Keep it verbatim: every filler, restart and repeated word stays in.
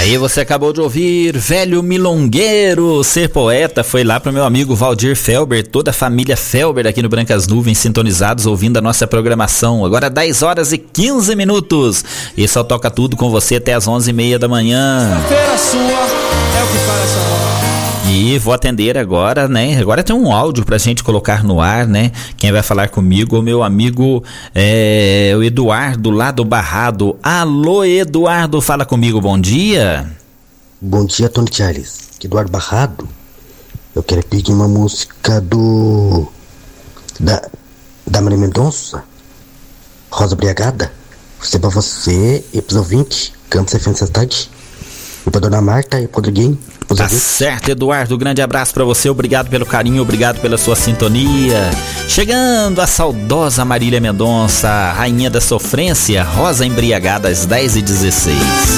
Aí você acabou de ouvir Velho Milongueiro, Ser Poeta, foi lá pro meu amigo Valdir Felber, toda a família Felber aqui no Brancas Nuvens, sintonizados, ouvindo a nossa programação. Agora dez horas e quinze minutos, e só toca tudo com você até as onze e meia da manhã. Sexta-feira sua é o que faz essa hora. E vou atender agora, né? Agora tem um áudio pra gente colocar no ar, né? Quem vai falar comigo é o meu amigo é, o Eduardo, lá do Barrado. Alô, Eduardo, fala comigo, bom dia. Bom dia, Tony Charles. Eduardo Barrado. Eu quero pedir uma música do... Da, da Maria Mendonça, Rosa Briagada. Você pra você e pros ouvintes, canto essa festa tarde. E pra Dona Marta e pro Rodriguinho. Tá certo, Eduardo, grande abraço pra você, obrigado pelo carinho, obrigado pela sua sintonia. Chegando a saudosa Marília Mendonça, rainha da sofrência, Rosa Embriagada, às dez e dezesseis.